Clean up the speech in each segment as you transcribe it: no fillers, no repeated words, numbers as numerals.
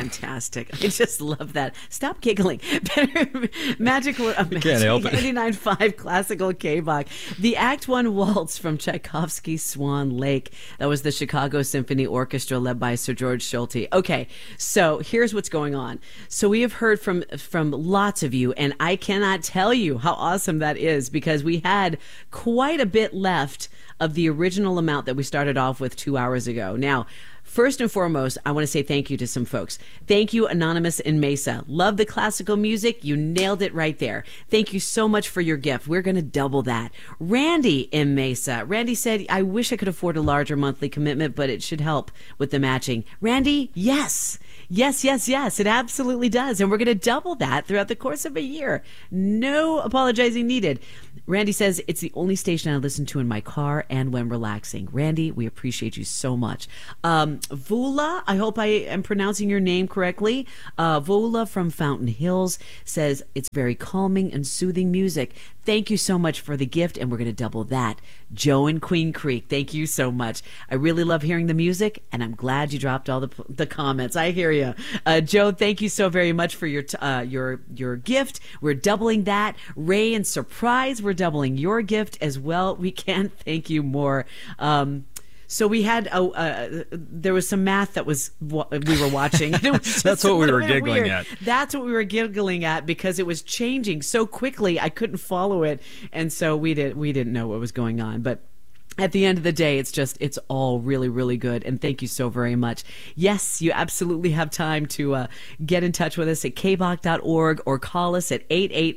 fantastic. I just love that. Stop giggling. Magical can't help it. 89.5 Classical K-Bach. The Act 1 Waltz from Tchaikovsky's Swan Lake. That was the Chicago Symphony Orchestra led by Sir George Schulte. Okay, so here's what's going on. So we have heard from lots of you, and I cannot tell you how awesome that is, because we had quite a bit left of the original amount that we started off with 2 hours ago. Now, first and foremost, I want to say thank you to some folks. Thank you, Anonymous in Mesa. Love the classical music. You nailed it right there. Thank you so much for your gift. We're going to double that. Randy in Mesa. Randy said, I wish I could afford a larger monthly commitment, but it should help with the matching. Randy, yes. Yes, yes, yes. It absolutely does. And we're going to double that throughout the course of a year. No apologizing needed. Randy says, it's the only station I listen to in my car and when relaxing. Randy, we appreciate you so much. Vula, I hope I am pronouncing your name correctly. Vula from Fountain Hills says, it's very calming and soothing music. Thank you so much for the gift, and we're going to double that. Joe in Queen Creek, thank you so much. I really love hearing the music, and I'm glad you dropped all the comments. I hear you. Joe, thank you so very much for your gift. We're doubling that. Ray and Surprise, we're doubling your gift as well. We can't thank you more. So we had there was some math that we were watching. That's what we were giggling at. That's what we were giggling at, because it was changing so quickly I couldn't follow it, and so we didn't know what was going on. But at the end of the day, it's all really, really good. And thank you so very much. Yes, you absolutely have time to get in touch with us at kbach.org or call us at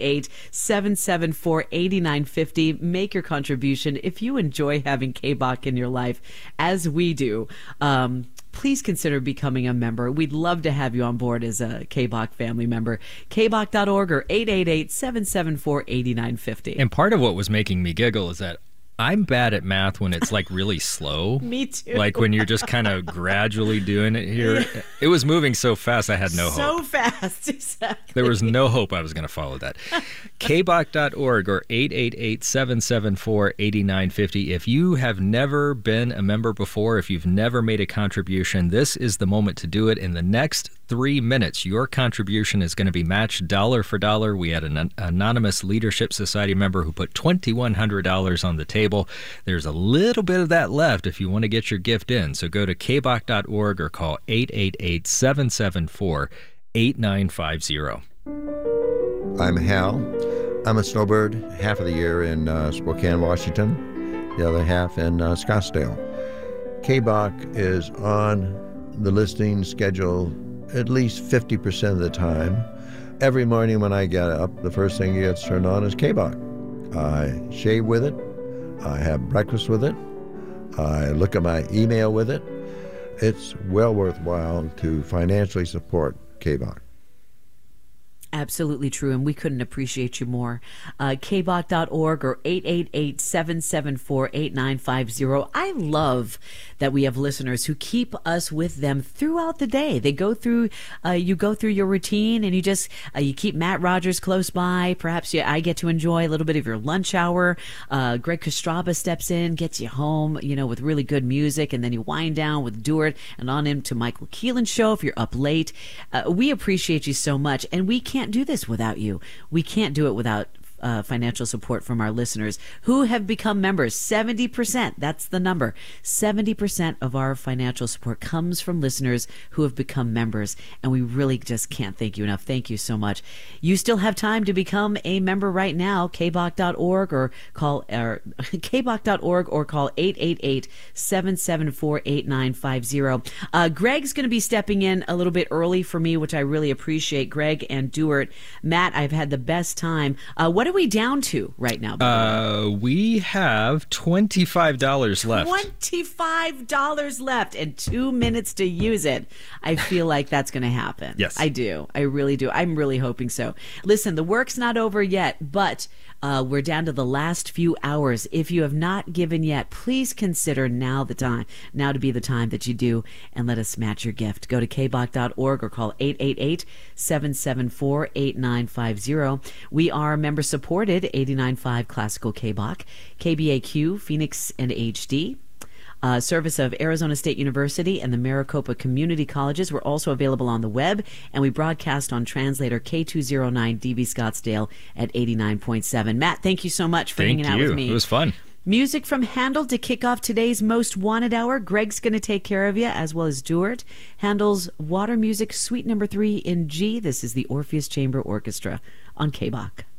888-774-8950. Make your contribution. If you enjoy having K-Bach in your life, as we do, please consider becoming a member. We'd love to have you on board as a K-Bach family member. kbach.org or 888-774-8950. And part of what was making me giggle is that I'm bad at math when it's like really slow. Me too. Like when you're just kind of gradually doing it here. Yeah. It was moving so fast I had no hope. So fast, exactly. There was no hope I was going to follow that. kbach.org or 888-774-8950. If you have never been a member before, if you've never made a contribution, this is the moment to do it. In the next 3 minutes, your contribution is going to be matched dollar for dollar. We had an Anonymous Leadership Society member who put $2,100 on the table. There's a little bit of that left if you want to get your gift in. So go to kbach.org or call 888-774-8950. I'm Hal. I'm a snowbird half of the year in Spokane, Washington, the other half in Scottsdale. K-Bach is on the listening schedule at least 50% of the time. Every morning when I get up, the first thing that gets turned on is K-Bach. I shave with it. I have breakfast with it. I look at my email with it. It's well worthwhile to financially support K-Bach. Absolutely true, and we couldn't appreciate you more. kbach.org or 888-774-8950. I love that we have listeners who keep us with them throughout the day. They go through, you go through your routine, and you just, you keep Matt Rogers close by. Perhaps I get to enjoy a little bit of your lunch hour. Greg Kostraba steps in, gets you home, with really good music, and then you wind down with Dewart and on into Michael Keelan's show if you're up late. We appreciate you so much, and we can't do this without you. We can't do it without financial support from our listeners who have become members. 70%, that's the number. 70% of our financial support comes from listeners who have become members, and we really just can't thank you enough. Thank you so much. You still have time to become a member right now. kbach.org or call kbach.org or call 888-774-8950. Greg's going to be stepping in a little bit early for me, which I really appreciate. Greg and Dewart. Matt, I've had the best time. What are we down to right now? We have $25 left. $25 left and 2 minutes to use it. I feel like that's going to happen. Yes. I do. I really do. I'm really hoping so. Listen, the work's not over yet, but we're down to the last few hours. If you have not given yet, please consider now to be the time that you do, and let us match your gift. Go to kbach.org or call 888-774-8950. We are member supported, 89.5 Classical K-Bach, KBAQ, Phoenix and HD. service of Arizona State University and the Maricopa Community Colleges. We're also available on the web, and we broadcast on translator K209 DV Scottsdale at 89.7. Matt, thank you so much for hanging out with me. It was fun. Music from Handel to kick off today's Most Wanted Hour. Greg's going to take care of you, as well as Duart. Handel's Water Music Suite No. 3 in G. This is the Orpheus Chamber Orchestra on KBOK.